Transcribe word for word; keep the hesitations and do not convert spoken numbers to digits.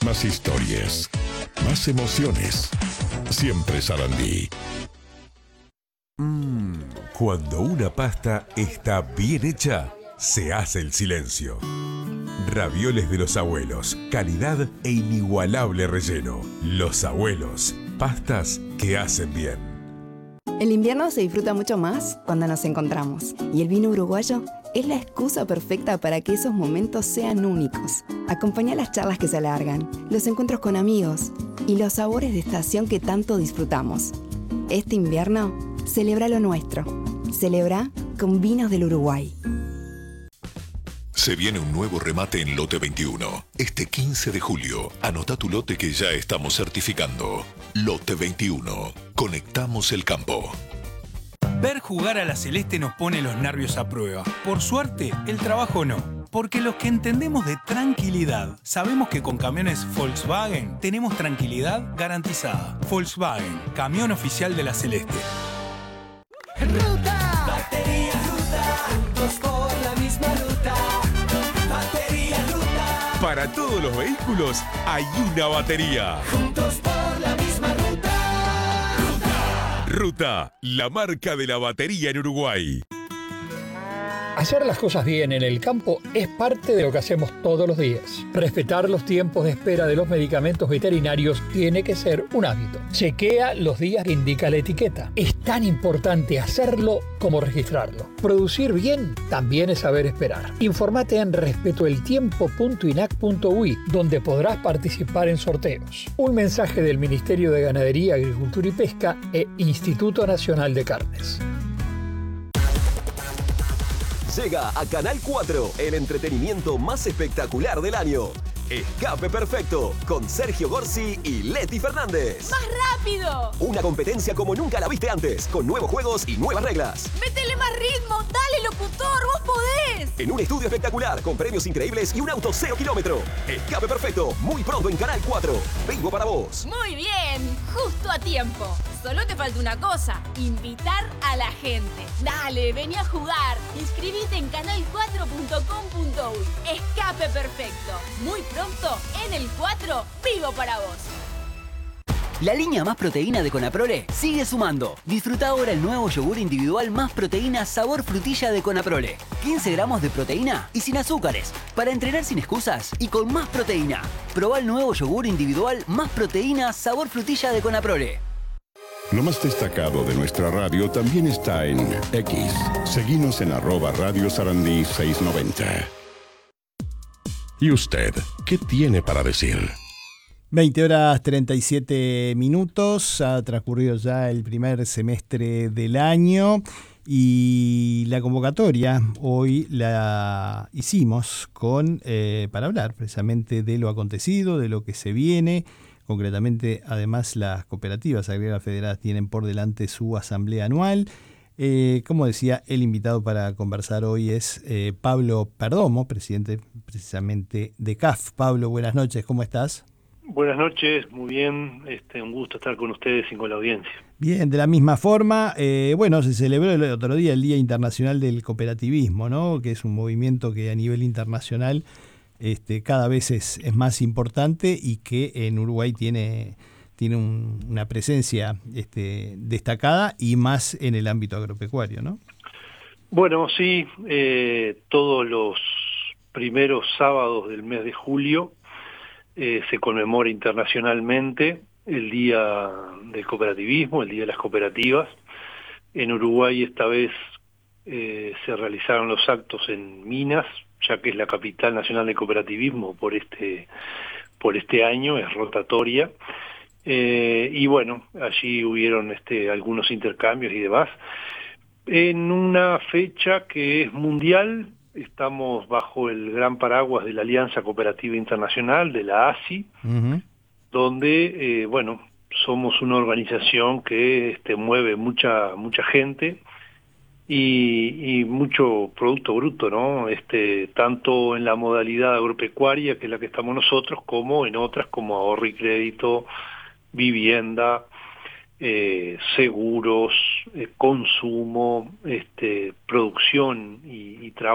Más historias, más emociones. Siempre Sarandí. Mmm, cuando una pasta está bien hecha, se hace el silencio. Ravioles de los abuelos, calidad e inigualable relleno. Los abuelos, pastas que hacen bien. El invierno se disfruta mucho más cuando nos encontramos. Y el vino uruguayo es la excusa perfecta para que esos momentos sean únicos. Acompaña las charlas que se alargan, los encuentros con amigos y los sabores de estación que tanto disfrutamos. Este invierno, celebra lo nuestro. Celebra con vinos del Uruguay. Se viene un nuevo remate en Lote veintiuno. Este quince de julio, anota tu lote que ya estamos certificando. Lote veintiuno. Conectamos el campo. Ver jugar a la Celeste nos pone los nervios a prueba. Por suerte, el trabajo no. Porque los que entendemos de tranquilidad, sabemos que con camiones Volkswagen tenemos tranquilidad garantizada. Volkswagen, camión oficial de la Celeste. Ruta, batería ruta, juntos por la misma ruta. Batería ruta. Para todos los vehículos hay una batería. Juntos por la misma ruta. Ruta. Ruta, la marca de la batería en Uruguay. Hacer las cosas bien en el campo es parte de lo que hacemos todos los días. Respetar los tiempos de espera de los medicamentos veterinarios tiene que ser un hábito. Chequea los días que indica la etiqueta. Es tan importante hacerlo como registrarlo. Producir bien también es saber esperar. Infórmate en respetoeltiempo punto inac punto uy, donde podrás participar en sorteos. Un mensaje del Ministerio de Ganadería, Agricultura y Pesca e Instituto Nacional de Carnes. Llega a Canal cuatro, el entretenimiento más espectacular del año. Escape Perfecto, con Sergio Gorsi y Leti Fernández. ¡Más rápido! Una competencia como nunca la viste antes, con nuevos juegos y nuevas reglas. ¡Métele más ritmo! ¡Dale, locutor! ¡Vos podés! En un estudio espectacular, con premios increíbles y un auto cero kilómetro. Escape Perfecto, muy pronto en Canal cuatro. Vengo para vos. Muy bien, justo a tiempo. Solo te falta una cosa, invitar a la gente. Dale, vení a jugar. Inscribite en canal cuatro punto com punto uy. Escape Perfecto. Muy pronto, en el cuatro, vivo para vos. La línea Más Proteína de Conaprole sigue sumando. Disfruta ahora el nuevo yogur individual Más Proteína sabor frutilla de Conaprole. quince gramos de proteína y sin azúcares. Para entrenar sin excusas y con más proteína. Probá el nuevo yogur individual Más Proteína sabor frutilla de Conaprole. Lo más destacado de nuestra radio también está en X. Seguinos en arroba Radio Sarandí seiscientos noventa. ¿Y usted qué tiene para decir? veinte horas treinta y siete minutos, ha transcurrido ya el primer semestre del año y la convocatoria hoy la hicimos con eh, para hablar precisamente de lo acontecido, de lo que se viene. Concretamente, además, las cooperativas agrícolas federadas tienen por delante su asamblea anual. Eh, como decía, el invitado para conversar hoy es eh, Pablo Perdomo, presidente precisamente de C A F. Pablo, buenas noches, ¿cómo estás? Buenas noches, muy bien, este, un gusto estar con ustedes y con la audiencia. Bien, de la misma forma, eh, bueno, se celebró el otro día el Día Internacional del Cooperativismo, ¿no? Que es un movimiento que a nivel internacional Este, cada vez es, es más importante y que en Uruguay tiene, tiene un, una presencia este, destacada y más en el ámbito agropecuario, ¿no? Bueno, sí, eh, todos los primeros sábados del mes de julio eh, se conmemora internacionalmente el Día del Cooperativismo, el Día de las Cooperativas. En Uruguay esta vez eh, se realizaron los actos en Minas, ya que es la capital nacional del cooperativismo por este por este año, es rotatoria, eh, y bueno, allí hubieron este, algunos intercambios y demás. En una fecha que es mundial, estamos bajo el gran paraguas de la Alianza Cooperativa Internacional, de la A S I, uh-huh. donde, eh, bueno, somos una organización que este, mueve mucha mucha gente, Y, y mucho producto bruto, ¿no? Este, tanto en la modalidad agropecuaria, que es la que estamos nosotros, como en otras como ahorro y crédito, vivienda, eh, seguros, eh, consumo, este, producción y, y trabajo.